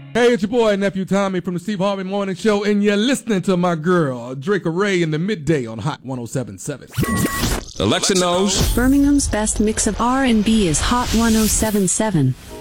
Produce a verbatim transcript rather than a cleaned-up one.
Hey, it's your boy, Nephew Tommy from the Steve Harvey Morning Show, and you're listening to my girl, Draco Ray, in the midday on Hot one oh seven point seven. Alexa knows Birmingham's best mix of R and B is Hot one oh seven point seven.